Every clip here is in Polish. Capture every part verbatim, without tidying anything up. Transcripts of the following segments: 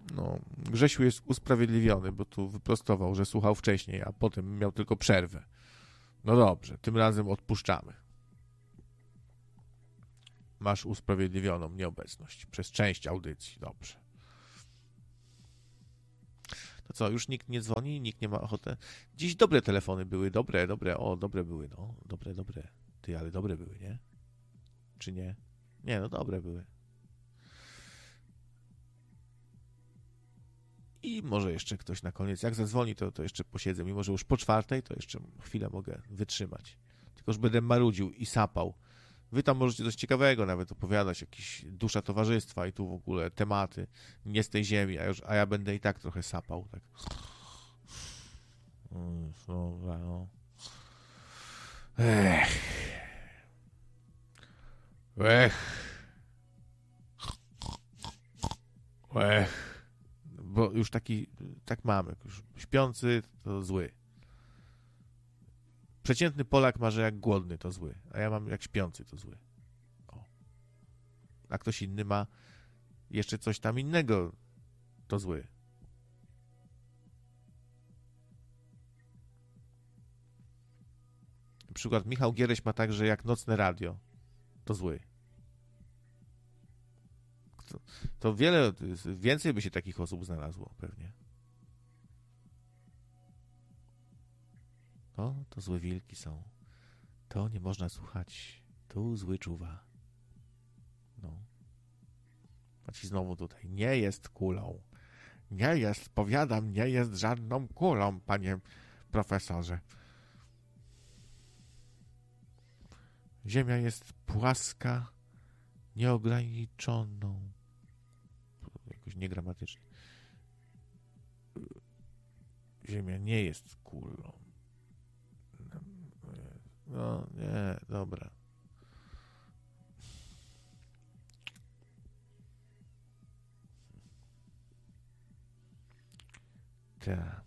No, Grzesiu jest usprawiedliwiony, bo tu wyprostował, że słuchał wcześniej, a potem miał tylko przerwę. No dobrze, tym razem odpuszczamy. Masz usprawiedliwioną nieobecność przez część audycji. Dobrze. To co, już nikt nie dzwoni? Nikt nie ma ochoty? Dziś dobre telefony były, dobre, dobre, o, dobre były, no, dobre, dobre. Ty, ale dobre były, nie? Czy nie? Nie, no dobre były. I może jeszcze ktoś na koniec, jak zadzwoni, to, to jeszcze posiedzę, mimo że już po czwartej, to jeszcze chwilę mogę wytrzymać. Tylko już będę marudził i sapał. Wy tam możecie coś ciekawego nawet opowiadać, jakieś dusza towarzystwa i tu w ogóle tematy nie z tej ziemi, a, już, a ja będę i tak trochę sapał. Tak. Dobra, no. Ech. Ech. Ech. Bo już taki, tak mamy, już śpiący to zły. Przeciętny Polak ma, że jak głodny to zły, a ja mam jak śpiący to zły. O. A ktoś inny ma jeszcze coś tam innego to zły. Na przykład Michał Giereś ma tak, że jak nocne radio to zły. To, to wiele, więcej by się takich osób znalazło pewnie. O, to złe wilki są. To nie można słuchać. Tu zły czuwa. No. A ci znowu tutaj. Nie jest kulą. Nie jest, powiadam, nie jest żadną kulą, panie profesorze. Ziemia jest płaska, nieograniczoną. Jakoś niegramatycznie. Ziemia nie jest kulą. No, nie, dobra. Tak.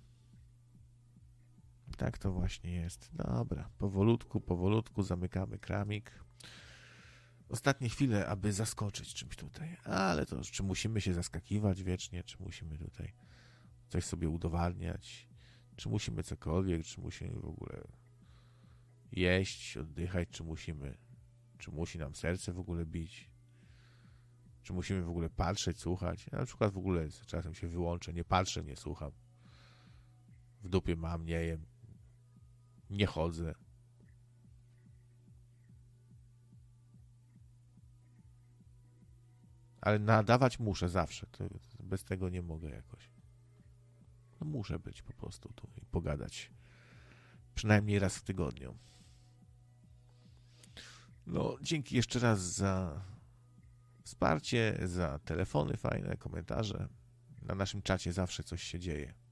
Tak to właśnie jest. Dobra, powolutku, powolutku zamykamy kramik. Ostatnie chwile, aby zaskoczyć czymś tutaj. Ale to, czy musimy się zaskakiwać wiecznie, czy musimy tutaj coś sobie udowadniać, czy musimy cokolwiek, czy musimy w ogóle jeść, oddychać, czy musimy, czy musi nam serce w ogóle bić, czy musimy w ogóle patrzeć, słuchać. Ja na przykład w ogóle czasem się wyłączę, nie patrzę, nie słucham. W dupie mam, nie jem, nie chodzę. Ale nadawać muszę zawsze. To bez tego nie mogę jakoś. No muszę być po prostu tu i pogadać. Przynajmniej raz w tygodniu. No, dzięki jeszcze raz za wsparcie, za telefony fajne, komentarze. Na naszym czacie zawsze coś się dzieje.